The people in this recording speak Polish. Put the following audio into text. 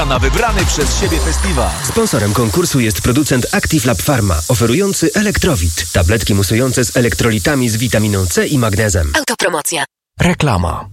na wybrany przez siebie festiwal. Sponsorem konkursu jest producent Active Lab Pharma, oferujący Elektrowit. Tabletki musujące z elektrolitami z witaminą C i magnezem. Autopromocja. Reklama.